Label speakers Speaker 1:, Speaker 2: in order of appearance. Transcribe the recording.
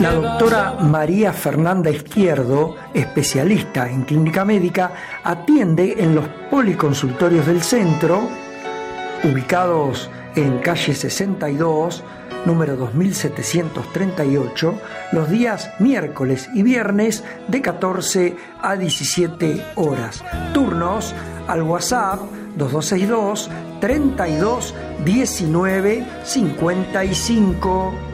Speaker 1: La doctora María Fernanda Izquierdo, especialista en clínica médica, atiende en los policonsultorios del centro, ubicados en calle 62, número 2738, los días miércoles y viernes de 14 a 17 horas. Turnos al WhatsApp 2262 32 19 55.